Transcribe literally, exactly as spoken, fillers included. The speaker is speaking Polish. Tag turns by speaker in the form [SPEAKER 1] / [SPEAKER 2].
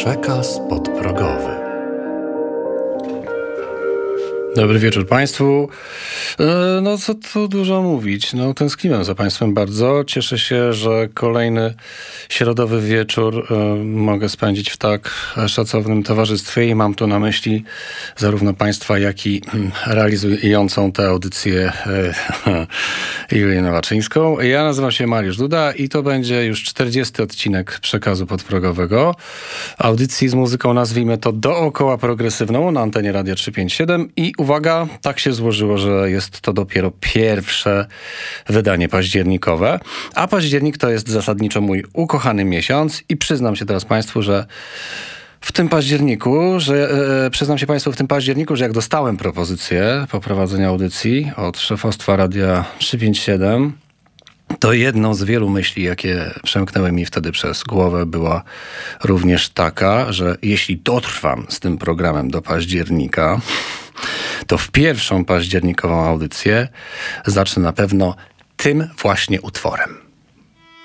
[SPEAKER 1] Przekaz podprogowy. Dobry wieczór Państwu. No co tu dużo mówić. No tęskniłem za Państwem bardzo. Cieszę się, że kolejny środowy wieczór mogę spędzić w tak szacownym towarzystwie i mam tu na myśli zarówno Państwa, jak i realizującą tę audycję Julię Nowaczyńską. Ja nazywam się Mariusz Duda i to będzie już czterdziesty odcinek Przekazu podprogowego. Audycji z muzyką, nazwijmy to dookoła progresywną na antenie Radia trzysta pięćdziesiąt siedem i uwaga, tak się złożyło, że jest to dopiero pierwsze wydanie październikowe, a październik to jest zasadniczo mój ukochany miesiąc i przyznam się teraz Państwu, że w tym październiku, że e, przyznam się Państwu w tym październiku, że jak dostałem propozycję poprowadzenia audycji od szefostwa Radia trzysta pięćdziesiąt siedem, to jedną z wielu myśli, jakie przemknęły mi wtedy przez głowę, była również taka, że jeśli dotrwam z tym programem do października, to w pierwszą październikową audycję zacznę na pewno tym właśnie utworem.